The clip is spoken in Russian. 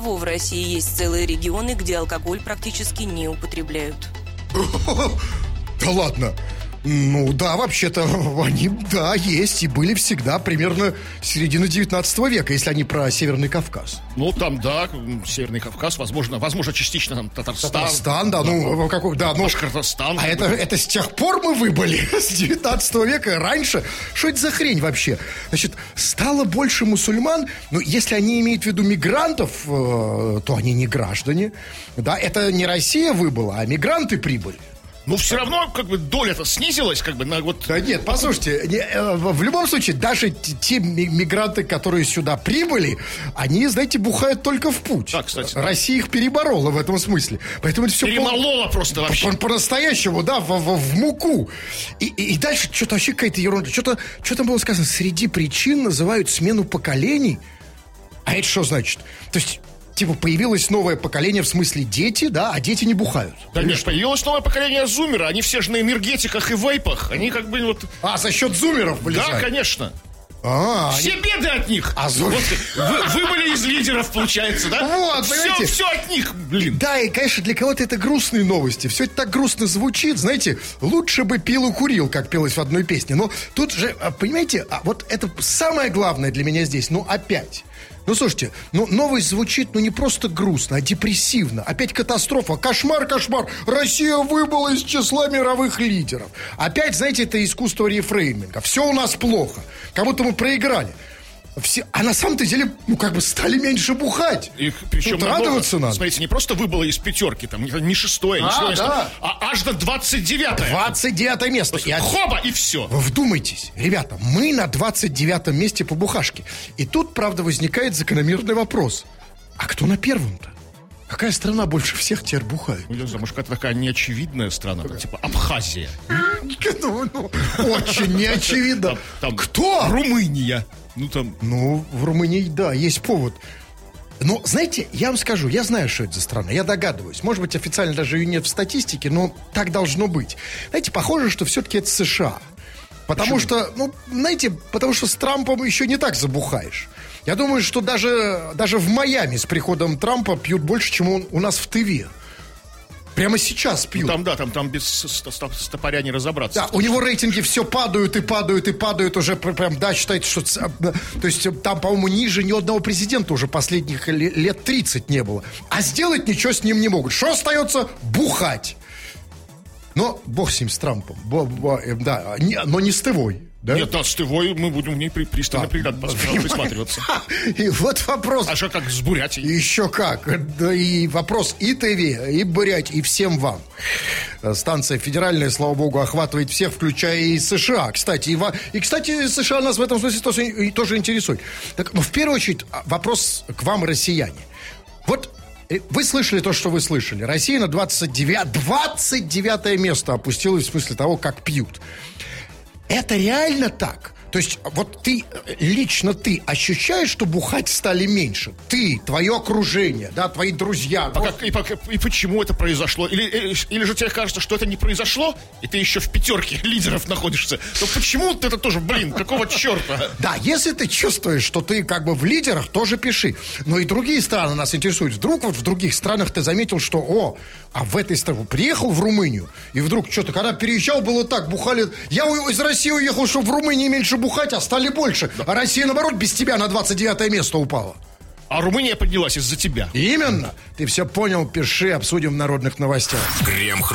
того, в России есть целые регионы, где алкоголь практически не употребляют. Да ладно. Ну да, вообще-то они, да, есть и были всегда примерно с середины 19 века, если они про Северный Кавказ. Ну там, да, Северный Кавказ, возможно, частично там Татарстан. Татарстан, да, ну, какой, да, ну. Башкортостан. А это с тех пор мы выбыли, с 19 века, раньше. Что это за хрень вообще? Значит, стало больше мусульман, но если они имеют в виду мигрантов, то они не граждане. Да, это не Россия выбыла, а мигранты прибыли. Ну, все равно, как бы, доля-то снизилась, как бы, на вот... Да нет, послушайте, в любом случае, даже те мигранты, которые сюда прибыли, они, знаете, бухают только в путь. Да, кстати. Да. Россия их переборола в этом смысле. Поэтому это все... Перемолола просто вообще. По-настоящему, да, в муку. И дальше что-то вообще какая-то ерунда. Что там было сказано? Среди причин называют смену поколений. А это что значит? То есть... Типа появилось новое поколение, в смысле дети, да, а дети не бухают. Да нет, появилось новое поколение зумера. Они все же на энергетиках и вейпах. Они как бы вот... А, за счет зумеров полезают? Да, конечно. Все беды от них. Вот, вы были из лидеров, получается, да? Вот, все от них, блин. Да, и, конечно, для кого-то это грустные новости. Все это так грустно звучит, знаете, лучше бы пил и курил, как пелось в одной песне. Но тут же, понимаете, вот это самое главное для меня здесь, опять. Ну, слушайте, новость звучит, не просто грустно, а депрессивно. Опять катастрофа. Кошмар. Россия выбыла из числа мировых лидеров. Опять, знаете, это искусство рефрейминга. Все у нас плохо. Как будто мы проиграли. А на самом-то деле, стали меньше бухать. Причем радоваться надо. Смотрите, не просто выбыло из пятерки, там не шестое, не седьмое, да. А аж до 29-е. 29 место. Хоба, и все. Вы вдумайтесь, ребята, мы на 29 месте по бухашке. И тут, правда, возникает закономерный вопрос. А кто на первом-то? Какая страна больше всех теперь бухает? Я знаю, может, какая-то такая неочевидная страна, типа Абхазия. Очень неочевидно. Кто? Румыния. В Румынии, да, есть повод. Но, знаете, я вам скажу, я знаю, что это за страна, я догадываюсь. Может быть, официально даже ее нет в статистике, но так должно быть. Знаете, похоже, что все-таки это США. Потому что, потому что с Трампом еще не так забухаешь. Я думаю, что даже в Майами с приходом Трампа пьют больше, чем у нас в Тыве. Прямо сейчас пьют. Там без стопоря не разобраться. Да, у него рейтинги все падают уже прям, да, считайте, что... То есть там, по-моему, ниже ни одного президента уже последних лет 30 не было. А сделать ничего с ним не могут. Что остается? Бухать. Но бог с ним, с Трампом. Да, но не с Тывой. Да? Нет, с Тывой мы будем к ней пристально присматриваться. И вот вопрос. А что, как с Бурятией? Еще как. Да, и вопрос и Тыве, и Бурятии, и всем вам. Станция федеральная, слава богу, охватывает всех, включая и США. Кстати, США нас в этом смысле тоже интересует. Так, в первую очередь, вопрос к вам, россияне. Вот вы слышали то, что вы слышали. Россия на 29 место опустилась в смысле того, как пьют. Это реально так? То есть, вот лично ты ощущаешь, что бухать стали меньше? Ты, твое окружение, да, твои друзья. И почему это произошло? Или же тебе кажется, что это не произошло, и ты еще в пятерке лидеров находишься? То почему это тоже, какого черта? Да, если ты чувствуешь, что ты как бы в лидерах, тоже пиши. Но и другие страны нас интересуют. Вдруг вот в других странах ты заметил, что, а в этой стране, приехал в Румынию, и вдруг что-то, когда переезжал, было так, бухали. Я из России уехал, чтобы в Румынии меньше бухать, а стали больше. Да. А Россия, наоборот, без тебя на 29 место упала. А Румыния поднялась из-за тебя. Именно. Ты все понял, пиши, обсудим в народных новостях.